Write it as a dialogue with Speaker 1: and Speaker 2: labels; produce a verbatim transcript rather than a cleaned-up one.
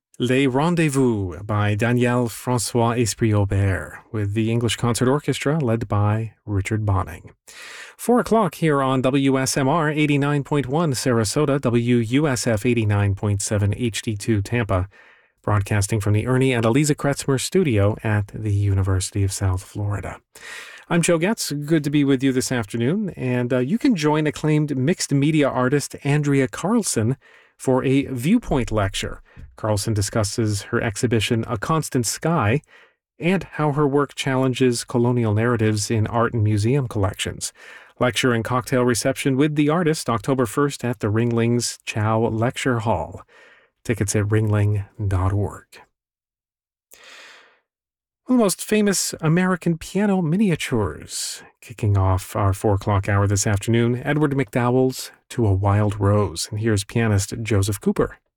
Speaker 1: Les Rendezvous by Daniel Francois Esprit-Aubert with the English Concert Orchestra led by Richard Bonning. Four o'clock here on W S M R eighty-nine point one Sarasota, W U S F eighty-nine point seven H D two Tampa, broadcasting from the Ernie and Eliza Kretzmer studio at the University of South Florida. I'm Joe Getz. Good to be with you this afternoon, and uh, you can join acclaimed mixed media artist Andrea Carlson for a viewpoint lecture. Carlson discusses her exhibition A Constant Sky and how her work challenges colonial narratives in art and museum collections. Lecture and cocktail reception with the artist October first at the Ringling's Chow Lecture Hall. Tickets at ringling dot org. One of the most famous American piano miniatures. Kicking off our four o'clock hour this afternoon, Edward McDowell's To a Wild Rose. And here's pianist Joseph Cooper.